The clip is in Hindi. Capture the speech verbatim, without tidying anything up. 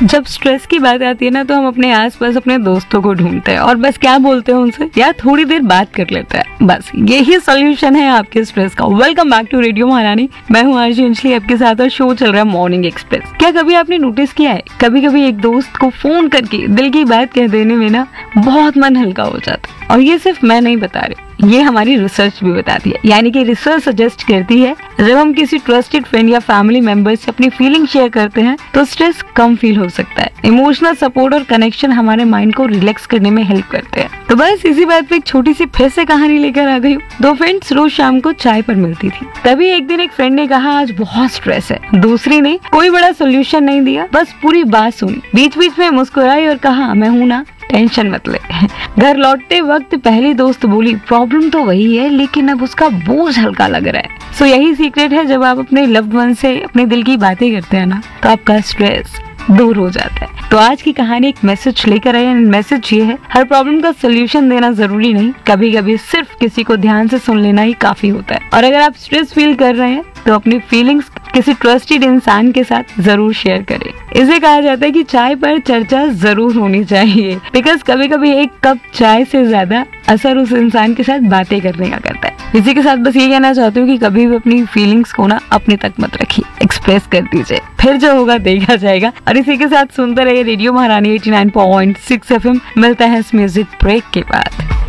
जब स्ट्रेस की बात आती है ना तो हम अपने आसपास अपने दोस्तों को ढूंढते हैं और बस क्या बोलते हैं उनसे, यार थोड़ी देर बात कर लेते हैं, बस यही सोल्यूशन है आपके स्ट्रेस का। वेलकम बैक टू रेडियो महारानी, मैं हूँ आरजे अंजलि आपके साथ और शो चल रहा है मॉर्निंग एक्सप्रेस। क्या कभी आपने नोटिस किया है, कभी कभी एक दोस्त को फोन करके दिल की बात कह देने में ना बहुत मन हल्का हो जाता है। और ये सिर्फ मैं नहीं बता रही, ये हमारी रिसर्च भी बताती है। यानी कि रिसर्च सजेस्ट करती है जब हम किसी ट्रस्टेड फ्रेंड या फैमिली मेंबर से अपनी फीलिंग शेयर करते हैं तो स्ट्रेस कम फील हो सकता है। इमोशनल सपोर्ट और कनेक्शन हमारे माइंड को रिलैक्स करने में हेल्प करते हैं। तो बस इसी बात पे एक छोटी सी फिर से कहानी लेकर आ गई हूँ। दो फ्रेंड्स रोज शाम को चाय पर मिलती थी। तभी एक दिन एक फ्रेंड ने कहा आज बहुत स्ट्रेस है। दूसरी ने कोई बड़ा सोल्यूशन नहीं दिया, बस पूरी बात सुनी, बीच बीच में मुस्कुराई और कहा मैं हूँ ना, टेंशन मत ले। घर लौटते वक्त पहली दोस्त बोली प्रॉब्लम तो वही है लेकिन अब उसका बोझ हल्का लग रहा है। सो यही सीक्रेट है, जब आप अपने लव्ड वन से अपने दिल की बातें करते हैं ना तो आपका स्ट्रेस दूर हो जाता है। तो आज की कहानी एक मैसेज लेकर आई है। मैसेज ये है, हर प्रॉब्लम का सोल्यूशन देना जरूरी नहीं, कभी कभी सिर्फ किसी को ध्यान से सुन लेना ही काफी होता है। और अगर आप स्ट्रेस फील कर रहे हैं तो अपनी फीलिंग्स किसी ट्रस्टेड इंसान के साथ जरूर शेयर करें। इसे कहा जाता है कि चाय पर चर्चा जरूर होनी चाहिए, बिकॉज कभी कभी एक कप चाय से ज्यादा असर उस इंसान के साथ बातें करने का करता है। इसी के साथ बस ये कहना चाहती हूँ कि कभी भी अपनी फीलिंग्स को ना अपने तक मत रखिए, एक्सप्रेस कर दीजिए, फिर जो होगा देखा जाएगा। और इसी के साथ सुनते रहिए रेडियो महारानी eighty nine point six F M. मिलता है इस म्यूजिक ब्रेक के बाद।